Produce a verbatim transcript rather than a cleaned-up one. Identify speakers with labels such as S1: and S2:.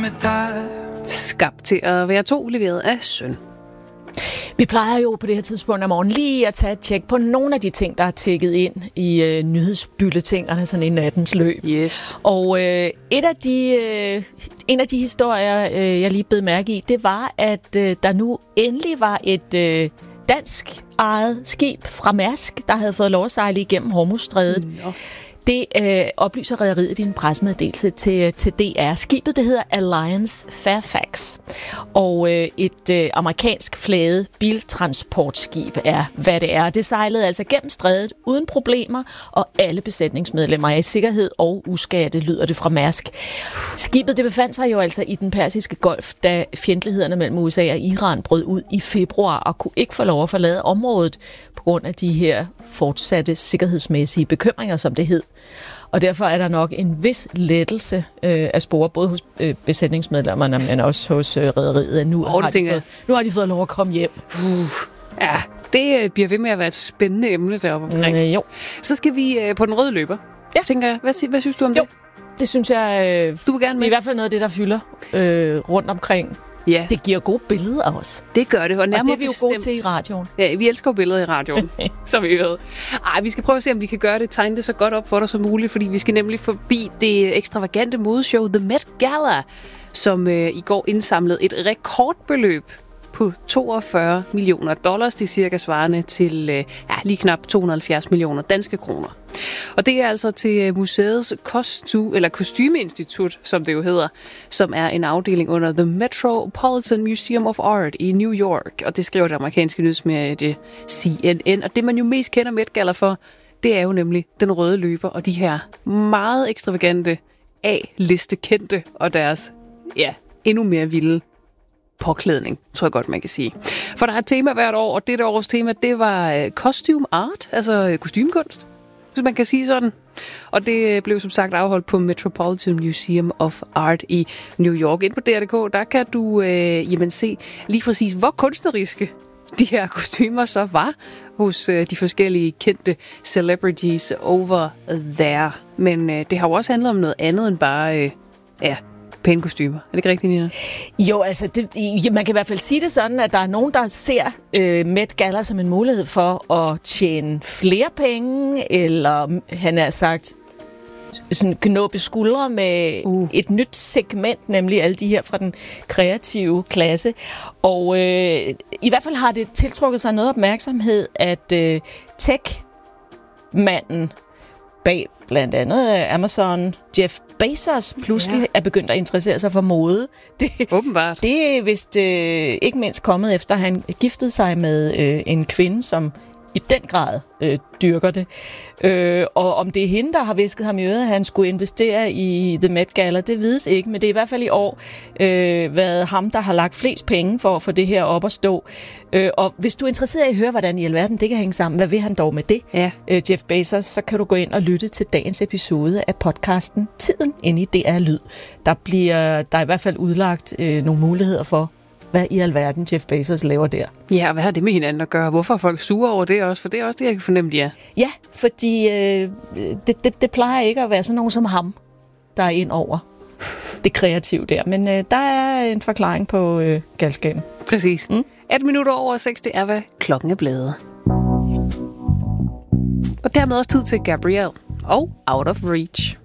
S1: med dig.
S2: Skabt til at være to, leveret af Søn.
S3: Vi plejer jo på det her tidspunkt om morgenen lige at tage et tjek på nogle af de ting, der er tækket ind i øh, nyhedsbulletingerne sådan i nattens løb.
S2: Yes.
S3: Og øh, et af de, øh, en af de historier, øh, jeg lige bed mærke i, det var, at øh, der nu endelig var et øh, dansk ejet skib fra Mærsk, der havde fået lov at sejle igennem Hormuzstrædet. No. Det øh, oplyser rederiet i en pressemeddelelse til, til D R. Skibet, det hedder Alliance Fairfax. Og øh, et øh, amerikansk flaget biltransportskib er, hvad det er. Det sejlede altså gennem strædet uden problemer, og alle besætningsmedlemmer er i sikkerhed og uskadte, lyder det fra Mærsk. Skibet det befandt sig jo altså i den persiske golf, da fjendtlighederne mellem U S A og Iran brød ud i februar, og kunne ikke få lov at forlade området på grund af de her fortsatte sikkerhedsmæssige bekymringer, som det hed. Og derfor er der nok en vis lettelse øh, af spore, både hos øh, besætningsmedlemmerne, men også hos øh, rederiet. Nu, har de fået, nu har de fået lov at komme hjem.
S2: Uh, ja, det bliver ved med at være et spændende emne deroppe omkring.
S3: Øh, jo.
S2: Så skal vi øh, på den røde løber. Ja. Tænker jeg, hvad, hvad synes du om
S3: jo.
S2: det?
S3: Det synes jeg, øh,
S2: du vil gerne med.
S3: Det er i hvert fald noget af det, der fylder øh, rundt omkring.
S2: Ja.
S3: Det giver gode billeder af os.
S2: Det gør det, og, og det er vi jo
S3: gode til i radioen.
S2: Ja, vi elsker jo billeder i radioen, som vi ved. Ej, vi skal prøve at se, om vi kan gøre det, tegne det så godt op for dig som muligt, fordi vi skal nemlig forbi det ekstravagante modeshow The Met Gala, som øh, i går indsamlede et rekordbeløb på toogfyrre millioner dollars, det er cirka svarende til øh, ja, lige knap to hundrede og halvfjerds millioner danske kroner. Og det er altså til museets kostu, eller kostymeinstitut, som det jo hedder, som er en afdeling under The Metropolitan Museum of Art i New York. Og det skriver det amerikanske nyhedsmedie C N N. Og det, man jo mest kender Met Gala for, det er jo nemlig den røde løber og de her meget ekstravagante A-liste kendte og deres, ja, endnu mere vilde påklædning, tror jeg godt, man kan sige. For der er et tema hvert år, og dette års tema, det var costume art, altså kostymekunst, hvis man kan sige sådan. Og det blev som sagt afholdt på Metropolitan Museum of Art i New York. Ind på D R punktum d k, der kan du øh, jamen, se lige præcis, hvor kunstneriske de her kostymer så var hos øh, de forskellige kendte celebrities over there. Men øh, det har jo også handlet om noget andet end bare, øh, ja, pæne kostymer. Er det ikke rigtigt, Nina?
S3: Jo, altså, det, man kan i hvert fald sige det sådan, at der er nogen, der ser øh, Met Gala som en mulighed for at tjene flere penge, eller han har sagt sådan knuppe skuldre med uh. et nyt segment, nemlig alle de her fra den kreative klasse. Og øh, i hvert fald har det tiltrukket sig noget opmærksomhed, at øh, tech-manden bag blandt andet Amazon, Jeff Bezos, pludselig ja. er begyndt at interessere sig for mode. Det,
S2: Åbenbart.
S3: Det er vist øh, ikke mindst kommet efter, at han giftede sig med øh, en kvinde, som i den grad øh, dyrker det. Øh, og om det er hende, der har visket ham i øret, at han skulle investere i The Met Gala, det vides ikke, men det er i hvert fald i år øh, været ham, der har lagt flest penge for at få det her op at stå. Øh, og hvis du er interesseret i at høre, hvordan i alverden det kan hænge sammen, hvad vil han dog med det,
S2: ja.
S3: øh, Jeff Bezos, så kan du gå ind og lytte til dagens episode af podcasten Tiden inde i D R Lyd. Der bliver der er i hvert fald udlagt øh, nogle muligheder for, hvad i alverden Jeff Bezos laver der.
S2: Ja, og hvad har det med hinanden at gøre? Hvorfor er folk sure over det også? For det er også det, jeg kan fornemme, de er.
S3: Ja, fordi øh, det, det, det plejer ikke at være sådan nogen som ham, der er ind over det kreative der. Men øh, der er en forklaring på øh, galskaben.
S2: Præcis. Mm? atten minutter over seks, det er, hvad klokken er blevet. Og dermed også tid til Gabrielle og Out of Reach.